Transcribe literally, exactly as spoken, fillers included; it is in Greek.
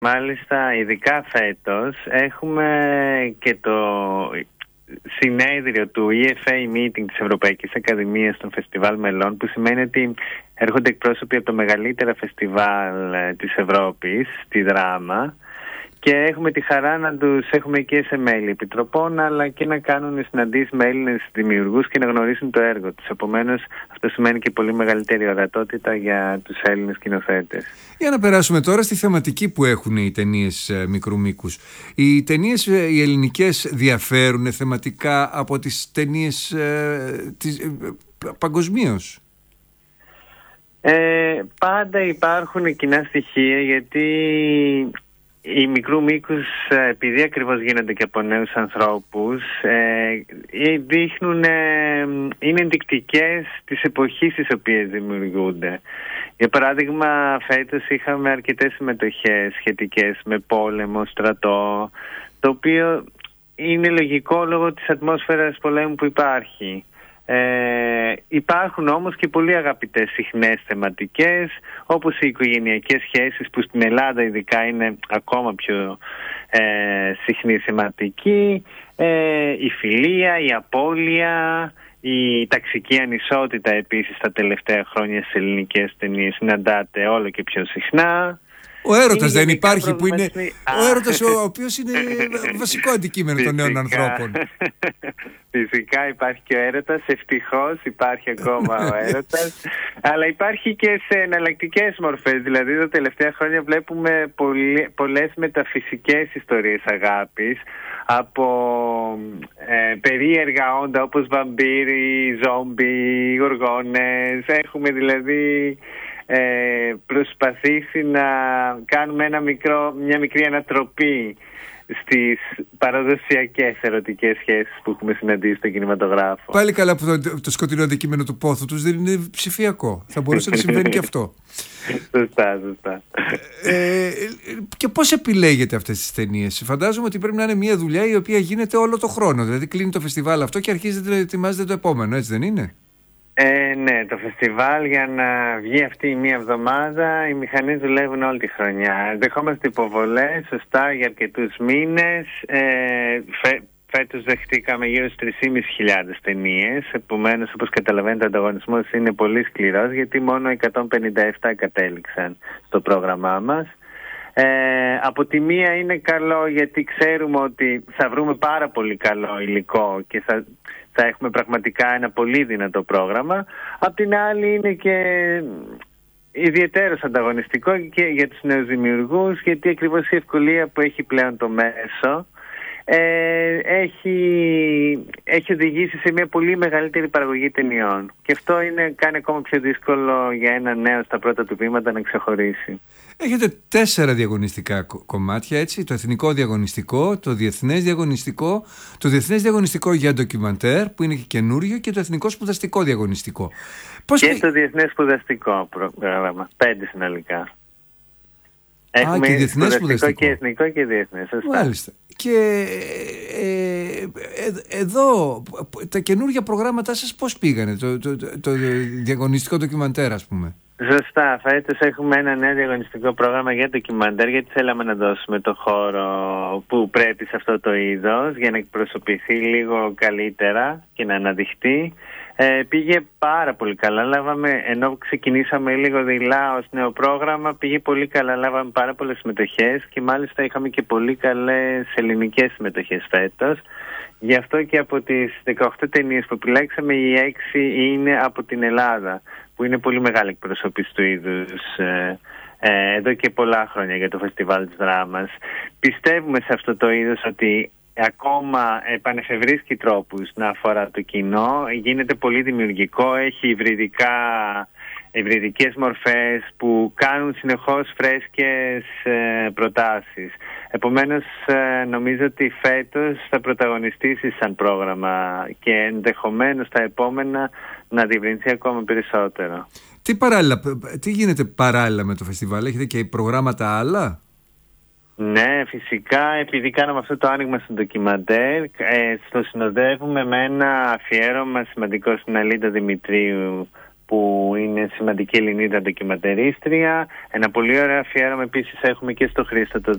Μάλιστα, ειδικά φέτος έχουμε και το συνέδριο του ι εφ έι Meeting της Ευρωπαϊκής Ακαδημίας των Φεστιβάλ Μελών, που σημαίνει ότι έρχονται εκπρόσωποι από το μεγαλύτερα φεστιβάλ της Ευρώπης, τη Δράμα, και έχουμε τη χαρά να τους έχουμε και σε μέλη επιτροπών, αλλά και να κάνουν συναντήσεις με Έλληνες δημιουργούς και να γνωρίσουν το έργο τους. Επομένως, αυτό σημαίνει και πολύ μεγαλύτερη ορατότητα για τους Έλληνες σκηνοθέτες. Για να περάσουμε τώρα στη θεματική που έχουν οι ταινίες μικρού μήκους. Οι ταινίες οι ελληνικές διαφέρουν θεματικά από τις ταινίες ε, τις, παγκοσμίως? Ε, πάντα υπάρχουν κοινά στοιχεία, γιατί οι μικρού μήκους, επειδή ακριβώς γίνονται και από νέους ανθρώπους, ε, δείχνουν, ε, είναι ενδεικτικές της εποχής στις οποίες δημιουργούνται. Για παράδειγμα, φέτος είχαμε αρκετές συμμετοχές σχετικές με πόλεμο, στρατό, το οποίο είναι λογικό λόγω της ατμόσφαιρας πολέμου που υπάρχει. Ε, υπάρχουν όμως και πολύ αγαπητές συχνές θεματικές, όπως οι οικογενειακές σχέσεις, που στην Ελλάδα ειδικά είναι ακόμα πιο ε, συχνή θεματική, ε, η φιλία, η απώλεια, η ταξική ανισότητα επίσης τα τελευταία χρόνια στις ελληνικές ταινίες συναντάται όλο και πιο συχνά. Ο έρωτας δεν υπάρχει, που είναι ο έρωτας, ο οποίος είναι βασικό αντικείμενο των νέων ανθρώπων. Φυσικά υπάρχει και ο έρωτας, ευτυχώς υπάρχει ακόμα ο έρωτας, αλλά υπάρχει και σε εναλλακτικές μορφές. Δηλαδή τα τελευταία χρόνια βλέπουμε πολλές μεταφυσικές ιστορίες αγάπης, από ε, περίεργα όντα όπως βαμπύροι, ζόμπι, γοργόνες. Έχουμε δηλαδή ε, προσπαθήσει να κάνουμε ένα μικρό, μια μικρή ανατροπή στις παραδοσιακές ερωτικές σχέσεις που έχουμε συναντήσει στον κινηματογράφο. Πάλι καλά που το, το σκοτεινό αντικείμενο του πόθου τους δεν είναι ψηφιακό. Θα μπορούσε να συμβαίνει και αυτό. Σωστά, σωστά. Ε, και πώς επιλέγετε αυτές τις ταινίες? Φαντάζομαι ότι πρέπει να είναι μια δουλειά η οποία γίνεται όλο το χρόνο. Δηλαδή κλείνει το φεστιβάλ αυτό και αρχίζετε να ετοιμάζετε το επόμενο, έτσι δεν είναι? Ε, ναι, το φεστιβάλ για να βγει αυτή η μία εβδομάδα, οι μηχανές δουλεύουν όλη τη χρονιά. Δεχόμαστε υποβολές, σωστά, για αρκετούς μήνες. Ε, φε, φέτος δεχτήκαμε γύρω στις τρεις χιλιάδες πεντακόσιες ταινίες. Επομένως, όπως καταλαβαίνετε, ο ανταγωνισμός είναι πολύ σκληρός, γιατί μόνο εκατόν πενήντα επτά κατέληξαν στο πρόγραμμά μας. Ε, από τη μία είναι καλό, γιατί ξέρουμε ότι θα βρούμε πάρα πολύ καλό υλικό και θα, θα έχουμε πραγματικά ένα πολύ δυνατό πρόγραμμα. Απ' την άλλη είναι και ιδιαιτέρως ανταγωνιστικό και για τους νέους δημιουργούς, γιατί ακριβώς η ευκολία που έχει πλέον το μέσο ε, έχει, έχει οδηγήσει σε μια πολύ μεγαλύτερη παραγωγή ταινιών. Και αυτό είναι, κάνει ακόμα πιο δύσκολο για ένα νέο στα πρώτα του βήματα να ξεχωρίσει. Έχετε τέσσερα διαγωνιστικά κομμάτια, έτσι. Το εθνικό διαγωνιστικό, το διεθνές διαγωνιστικό, το διεθνές διαγωνιστικό για ντοκιμαντέρ, που είναι και καινούριο, και το εθνικό σπουδαστικό διαγωνιστικό. Πώς... Και το διεθνές σπουδαστικό πρόγραμμα. Πέντε συνολικά. Έχουμε Α, και διεθνές σπουδαστικό. Και εθνικό και διεθνές. Σωστά. Μάλιστα. Και ε, ε, εδώ τα καινούργια προγράμματά σας πώς πήγανε? Το, το, το, το διαγωνιστικό ντοκιμαντέρ, ας πούμε. Σωστά. Φέτος έχουμε ένα νέο διαγωνιστικό πρόγραμμα για ντοκιμαντέρ, γιατί θέλαμε να δώσουμε το χώρο που πρέπει σε αυτό το είδος, για να εκπροσωπηθεί λίγο καλύτερα και να αναδειχτεί. Ε, πήγε πάρα πολύ καλά. Λάβαμε, ενώ ξεκινήσαμε λίγο δειλά ως νέο πρόγραμμα, πήγε πολύ καλά. Λάβαμε πάρα πολλές συμμετοχές και μάλιστα είχαμε και πολύ καλές ελληνικές συμμετοχές φέτος. Γι' αυτό και από τις δεκαοκτώ ταινίες που επιλέξαμε, οι έξι είναι από την Ελλάδα, που είναι πολύ μεγάλη εκπροσώπηση του είδους ε, ε, εδώ και πολλά χρόνια για το φεστιβάλ της Δράμας. Πιστεύουμε σε αυτό το είδος ότι ακόμα επανεφευρίσκει τρόπους να αφορά το κοινό, γίνεται πολύ δημιουργικό, έχει υβριδικά, υβριδικές μορφές που κάνουν συνεχώς φρέσκες ε, προτάσεις. Επομένως ε, νομίζω ότι φέτος θα πρωταγωνιστήσει σαν πρόγραμμα και ενδεχομένως τα επόμενα να διευρυνθεί ακόμα περισσότερο. Τι, παράλληλα, τι γίνεται παράλληλα με το φεστιβάλ, έχετε και προγράμματα άλλα? Ναι, φυσικά, επειδή κάναμε αυτό το άνοιγμα στο ντοκιμαντέρ, ε, το συνοδεύουμε με ένα αφιέρωμα σημαντικό στην Αλίντα Δημητρίου, που είναι σημαντική Ελληνίδα ντοκιμαντερίστρια. Ένα πολύ ωραίο αφιέρωμα επίσης έχουμε και στο Χρήστο το